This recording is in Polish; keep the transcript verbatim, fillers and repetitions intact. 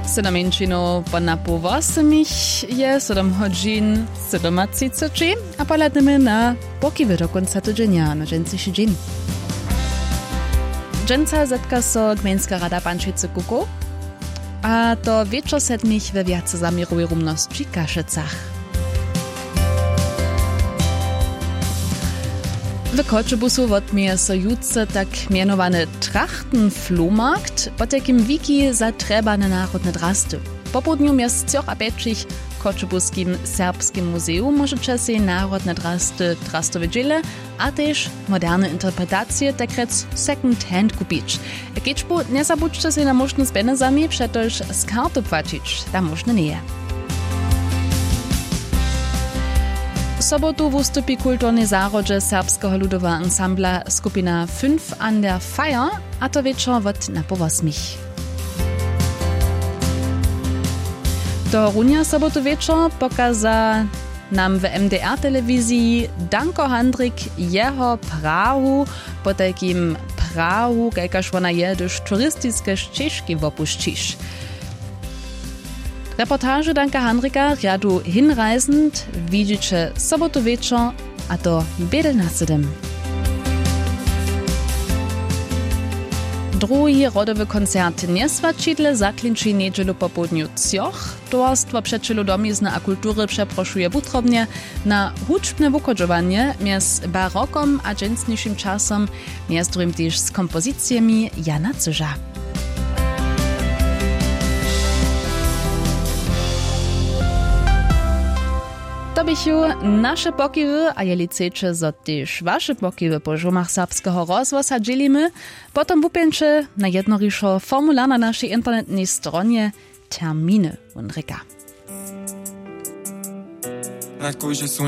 Sedamenčino po napu osemich je sedem hodin sedematice a poladneme na pokiwy do końca tygodnia na dżęcyjszy dzień. Dżęca zetka so Gmejnska Rada Pančice Kuku, a to wieczor sedmich we wiace zamieruje rumności Kaszycach. W Kočebusu odmieje so jutce tak mianowany Trachtenflohmarkt, po takim wiki zatrebane narodne drasty. Po południu miast Cioch a Pečich Kočebuskim Serbskim Muzeum możecie się narodne drasty drastowe dziele, a też moderne interpretacje, tak rec second-hand kupić. Kieczbu nie zabudźcie się na możność z benezami, przetoż z karty płacić, tam można nie. W sobotu wystąpi kulturny zárodže serbskiego ludowego ansambla skupina fünf an der Feier, a to wieczor od na po osmich. Do runia sobotu wieczor pokaza nam w M D R telewizji Danko Handrik jeho Prahu, po takim Prahu, kajkaż ona je dość turystyczne ścieżki opuścisz. Reportaże Danka Handrika rjadu hinreisend widzicie sobotu wieczor, a to biedel na sedem. Drugi rodowy koncert nieswačidle zaklinči niedzielu po południu Cioch. Towarstwo Przeczelu domizny a kultury przeproszuje butrobnie na huczbne wykodzowanie między barokom a dżęsniejszym czasem, między drugim też z kompozycjami Jana Cyża. To bychu nasze pokiwy, a jeli chcecie, zo też wasze pokiwy po żumach serbskiego rozwosa dzielimy, potom wupięcie na jednoriszo formular na naszej internetnej stronie Termine und Reka.